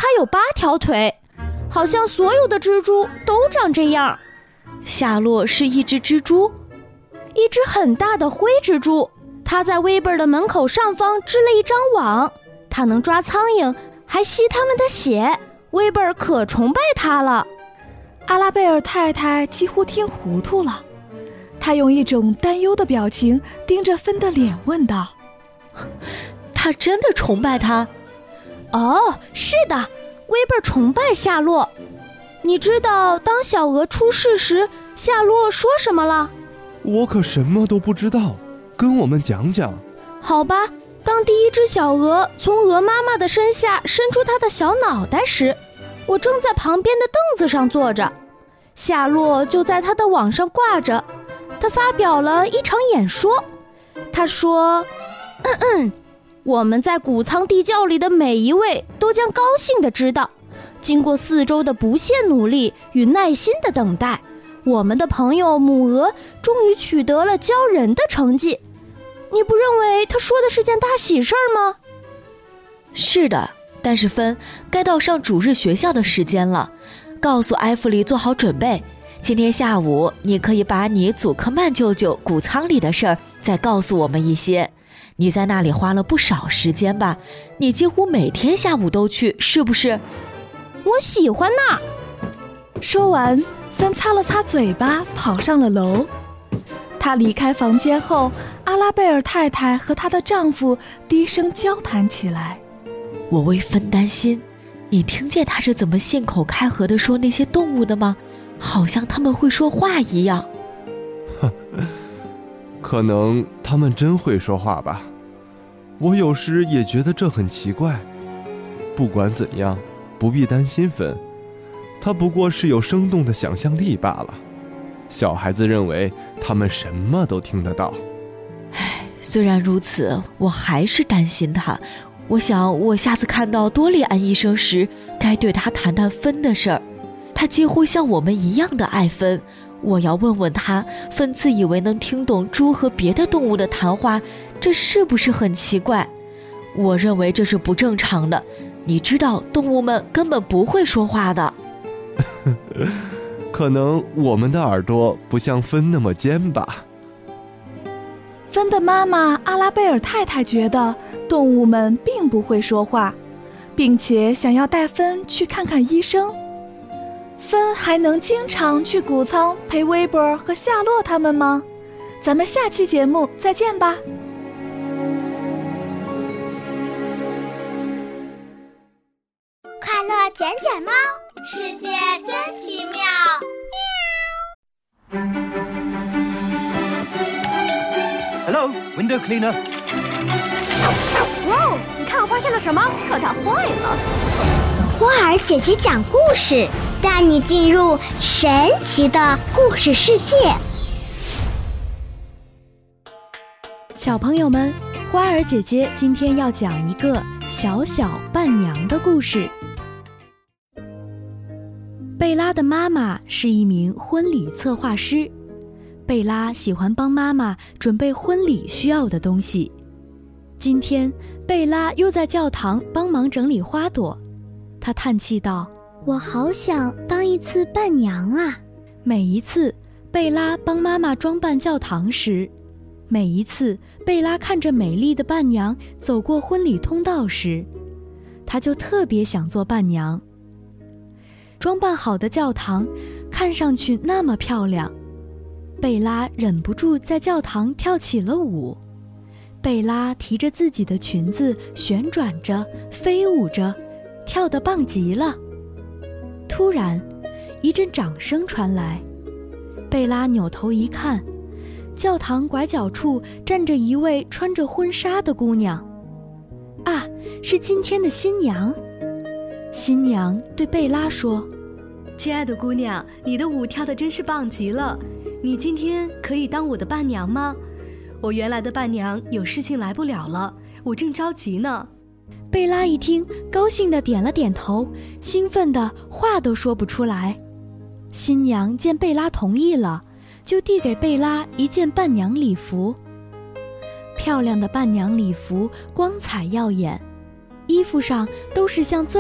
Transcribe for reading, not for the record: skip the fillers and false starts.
还有8条腿，好像所有的蜘蛛都长这样。 夏洛是一只蜘蛛？ 一只很大的灰蜘蛛，它在威伯的门口上方织了一张网，它能抓苍蝇，还吸它们的血。威伯可崇拜它了。 阿拉贝尔太太几乎听糊涂了，她用一种担忧的表情盯着芬的脸问道： 她真的崇拜他？ 哦，是的，威伯崇拜夏洛。你知道当小鹅出世时夏洛说什么了？ 我可什么都不知道，跟我们讲讲。 好吧，当第一只小鹅从鹅妈妈的身下伸出它的小脑袋时，我正在旁边的凳子上坐着，夏洛就在它的网上挂着。他发表了一场演说。他说：我们在谷仓地窖里的每一位都将高兴地知道，经过4周的不懈努力与耐心的等待，我们的朋友母鹅终于取得了教人的成绩。你不认为他说的是件大喜事儿吗？ 是的，但是芬，该到上主日学校的时间了，告诉埃弗里做好准备。今天下午你可以把你祖克曼舅舅谷仓里的事儿再告诉我们一些。你在那里花了不少时间吧？你几乎每天下午都去，是不是？ 我喜欢那儿。 说完，芬擦了擦嘴巴，跑上了楼。她离开房间后，阿拉贝尔太太和她的丈夫低声交谈起来。 我为芬担心，你听见她是怎么信口开河地说那些动物的吗？好像他们会说话一样。 可能他们真会说话吧，我有时也觉得这很奇怪。不管怎样，不必担心芬，他不过是有生动的想象力罢了。小孩子认为他们什么都听得到。 虽然如此，我还是担心他。我想我下次看到多利安医生时，该对他谈谈芬的事儿。他几乎像我们一样的爱芬，我要问问他，芬自以为能听懂猪和别的动物的谈话，这是不是很奇怪？我认为这是不正常的。你知道，动物们根本不会说话的。 可能我们的耳朵不像芬那么尖吧。 芬的妈妈阿拉贝尔太太觉得动物们并不会说话，并且想要带芬去看看医生。芬还能经常去谷仓陪威伯和夏洛他们吗？咱们下期节目再见吧。 快乐捡捡猫，世界真奇妙。 Hello, window cleaner. 哇，你看我发现了什么？可它坏了。 花儿姐姐讲故事，带你进入神奇的故事世界。 小朋友们，花儿姐姐今天要讲一个小小伴娘的故事。贝拉的妈妈是一名婚礼策划师，贝拉喜欢帮妈妈准备婚礼需要的东西。今天，贝拉又在教堂帮忙整理花朵。她叹气道： 我好想当一次伴娘啊。 每一次贝拉帮妈妈装扮教堂时，每一次贝拉看着美丽的伴娘走过婚礼通道时，她就特别想做伴娘。装扮好的教堂看上去那么漂亮，贝拉忍不住在教堂跳起了舞。贝拉提着自己的裙子旋转着，飞舞着，跳得棒极了。突然，一阵掌声传来，贝拉扭头一看，教堂拐角处站着一位穿着婚纱的姑娘。啊，是今天的新娘。新娘对贝拉说： 亲爱的姑娘，你的舞跳得真是棒极了，你今天可以当我的伴娘吗？我原来的伴娘有事情来不了了，我正着急呢。 贝拉一听，高兴地点了点头，兴奋的话都说不出来。新娘见贝拉同意了，就递给贝拉一件伴娘礼服。漂亮的伴娘礼服光彩耀眼，衣服上都是像钻